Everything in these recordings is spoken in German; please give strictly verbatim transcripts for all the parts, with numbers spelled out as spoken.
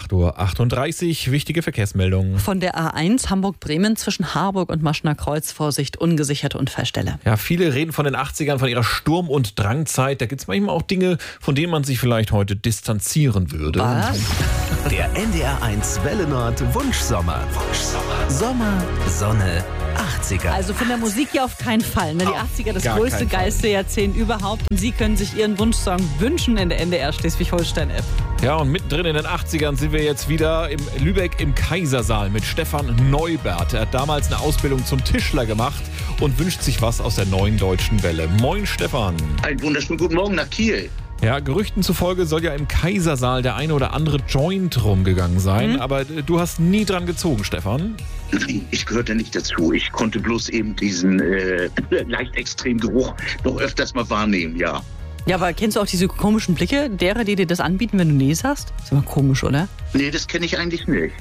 acht Uhr achtunddreißig, wichtige Verkehrsmeldungen. Von der A eins Hamburg-Bremen zwischen Harburg und Maschner Kreuz, Vorsicht, ungesicherte Unfallstelle. Ja, viele reden von den achtzigern, von ihrer Sturm- und Drangzeit. Da gibt es manchmal auch Dinge, von denen man sich vielleicht heute distanzieren würde. Was? Der N D R eins Welle Nord Wunschsommer. Wunschsommer. Sommer, Sonne, achtziger. Also von der Musik ja auf keinen Fall. Ne? Die achtziger, das gar größte, keinen Fall. geilste Jahrzehnt überhaupt. Und Sie können sich Ihren Wunschsong wünschen in der N D R Schleswig-Holstein-App. Ja, und mittendrin in den achtzigern sind wir jetzt wieder im Lübeck im Kaisersaal mit Stefan Neubert. Er hat damals eine Ausbildung zum Tischler gemacht und wünscht sich was aus der neuen deutschen Welle. Moin Stefan. Einen wunderschönen guten Morgen nach Kiel. Ja, Gerüchten zufolge soll ja im Kaisersaal der eine oder andere Joint rumgegangen sein, Mhm. aber du hast nie dran gezogen, Stefan. Nein, ich gehörte nicht dazu. Ich konnte bloß eben diesen äh, leicht extremen Geruch noch öfters mal wahrnehmen, ja. Ja, aber kennst du auch diese komischen Blicke derer, die dir das anbieten, wenn du Nee sagst? Ist immer komisch, oder? Nee, das kenne ich eigentlich nicht.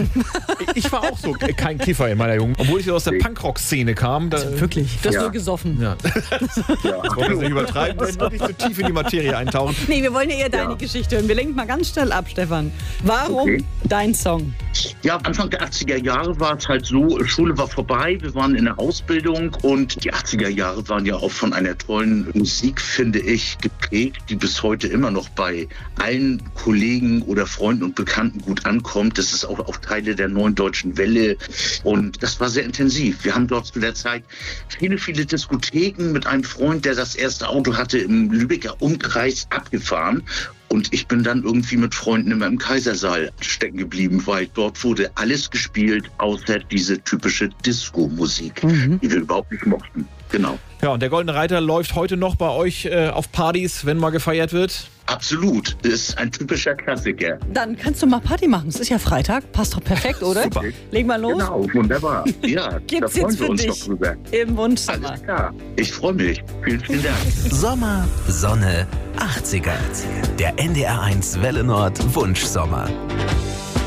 Ich war auch so kein Kiffer in meiner Jugend, obwohl ich aus der Punkrock-Szene kam. Da, Wirklich? Du hast Ja. nur gesoffen. ja. Ja. Das wollen wir nicht übertreiben, wir wollen nicht so tief in die Materie eintauchen. Nee, wir wollen ja eher deine Ja. Geschichte hören. Wir lenken mal ganz schnell ab, Stefan. Warum Okay. dein Song? Ja, Anfang der achtziger Jahre war es halt so, Schule war vorbei, wir waren in der Ausbildung und die achtziger Jahre waren ja auch von einer tollen Musik, finde ich, geprägt, die bis heute immer noch bei allen Kollegen oder Freunden und Bekannten gut ankommt. Das ist auch, auch Teile der neuen deutschen Welle und das war sehr intensiv. Wir haben dort zu der Zeit viele, viele Diskotheken mit einem Freund, der das erste Auto hatte, im Lübecker Umkreis abgefahren. Und ich bin dann irgendwie mit Freunden immer im Kaisersaal stecken geblieben, weil dort wurde alles gespielt, außer diese typische Disco-Musik, Mhm. die wir überhaupt nicht mochten. Genau. Ja, und der Goldene Reiter läuft heute noch bei euch äh, auf Partys, wenn mal gefeiert wird. Absolut. Das ist ein typischer Klassiker. Dann kannst du mal Party machen. Es ist ja Freitag. Passt doch perfekt, oder? Super. Leg mal los. Genau, wunderbar. Ja, da Gibt's freuen jetzt wir für uns dich doch drüber. im Wunschsommer. Alles klar. Ich freue mich. Vielen, vielen Dank. Sommer, Sonne, achtziger. Der N D R eins Welle Nord Wunschsommer.